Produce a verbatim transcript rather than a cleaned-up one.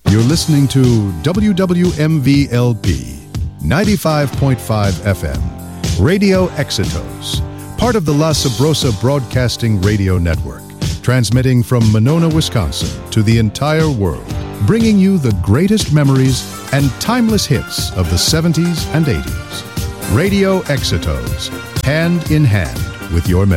You're listening to W W M V L P ninety-five point five F M, Radio Exitos, part of the La Sabrosa Broadcasting Radio Network, transmitting from Monona, Wisconsin to the entire world, bringing you the greatest memories and timeless hits of the seventies and eighties. Radio Exitos, hand in hand with your memories.